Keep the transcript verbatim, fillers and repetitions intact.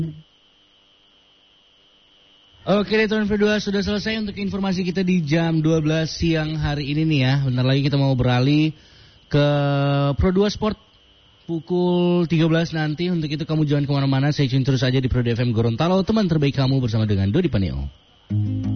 Oke, Daytona Pro dua sudah selesai untuk informasi kita di jam dua belas siang hari ini nih ya. Bentar lagi kita mau beralih ke Pro dua Sport pukul tiga belas nanti. Untuk itu kamu jangan kemana-mana, stay tune terus aja di Pro F M Gorontalo, teman terbaik kamu bersama dengan Dodi Paneo.